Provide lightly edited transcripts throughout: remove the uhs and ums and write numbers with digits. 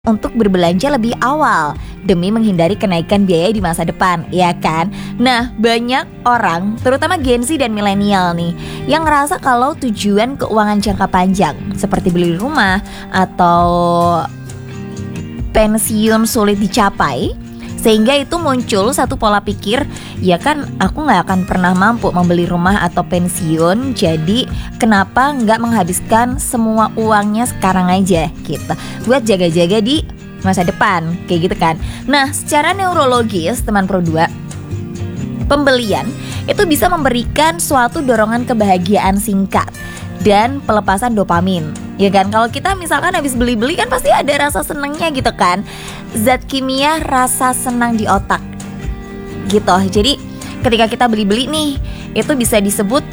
untuk berbelanja lebih awal demi menghindari kenaikan biaya di masa depan, ya kan? Nah, banyak orang, terutama Gen Z dan milenial nih, yang ngerasa kalau tujuan keuangan jangka panjang seperti beli rumah atau pensiun sulit dicapai, sehingga itu muncul satu pola pikir, ya kan aku gak akan pernah mampu membeli rumah atau pensiun, jadi kenapa gak menghabiskan semua uangnya sekarang aja gitu, buat jaga-jaga di masa depan, kayak gitu kan. Nah, secara neurologis teman Pro 2, pembelian itu bisa memberikan suatu dorongan kebahagiaan singkat dan pelepasan dopamin, ya kan? Kalau kita misalkan habis beli-beli kan pasti ada rasa senangnya gitu kan, zat kimia rasa senang di otak gitu. Jadi ketika kita beli-beli nih, itu bisa disebut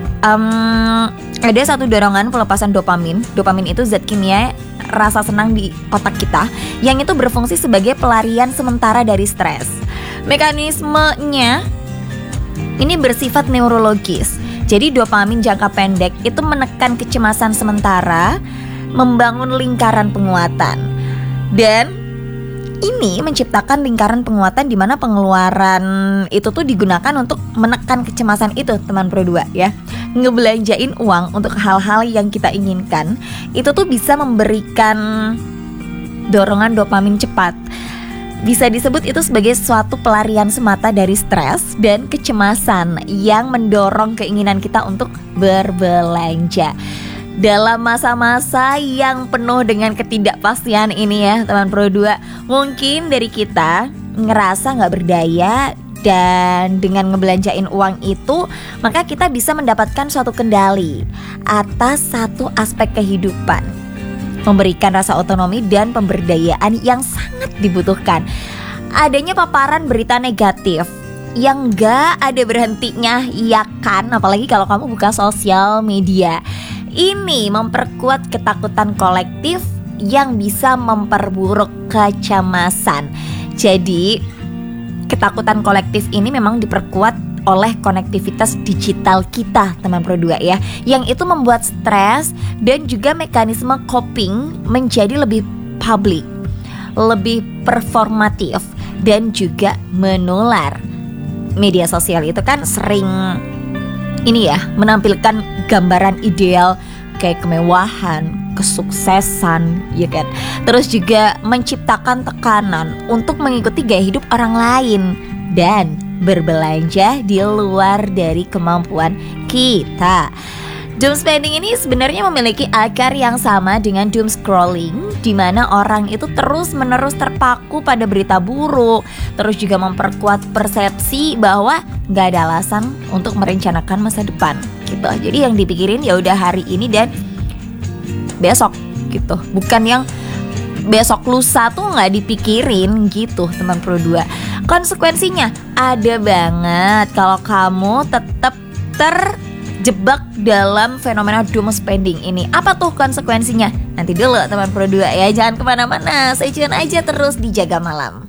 ada satu dorongan pelepasan dopamin. Dopamin itu zat kimia rasa senang di otak kita yang itu berfungsi sebagai pelarian sementara dari stres. Mekanismenya ini bersifat neurologis. Jadi dopamin jangka pendek itu menekan kecemasan sementara, membangun lingkaran penguatan. Dan ini menciptakan lingkaran penguatan di mana pengeluaran itu tuh digunakan untuk menekan kecemasan itu, teman Pro 2 ya. Ngebelanjain uang untuk hal-hal yang kita inginkan itu tuh bisa memberikan dorongan dopamin cepat. Bisa disebut itu sebagai suatu pelarian semata dari stres dan kecemasan yang mendorong keinginan kita untuk berbelanja. Dalam masa-masa yang penuh dengan ketidakpastian ini ya teman Pro 2, mungkin dari kita ngerasa gak berdaya, dan dengan ngebelanjain uang itu maka kita bisa mendapatkan suatu kendali atas satu aspek kehidupan, memberikan rasa otonomi dan pemberdayaan yang sangat dibutuhkan. Adanya paparan berita negatif yang gak ada berhentinya, ya kan? Apalagi kalau kamu buka sosial media. Ini memperkuat ketakutan kolektif yang bisa memperburuk kecemasan. Jadi ketakutan kolektif ini memang diperkuat oleh konektivitas digital kita teman Pro 2 ya, yang itu membuat stres dan juga mekanisme coping menjadi lebih publik, lebih performatif dan juga menular. Media sosial itu kan sering ini ya, menampilkan gambaran ideal kayak kemewahan, kesuksesan, ya kan. Terus juga menciptakan tekanan untuk mengikuti gaya hidup orang lain dan berbelanja di luar dari kemampuan kita. Doom spending ini sebenarnya memiliki akar yang sama dengan doom scrolling, di mana orang itu terus-menerus terpaku pada berita buruk, terus juga memperkuat persepsi bahwa gak ada alasan untuk merencanakan masa depan gitu. Jadi yang dipikirin ya udah hari ini dan besok gitu, bukan yang besok lusa tuh nggak dipikirin gitu teman Pro 2. Konsekuensinya ada banget kalau kamu tetap terjebak dalam fenomena doom spending ini. Apa tuh konsekuensinya? Nanti dulu teman Pro 2 ya, jangan kemana-mana, stay tune aja terus di Jaga Malam.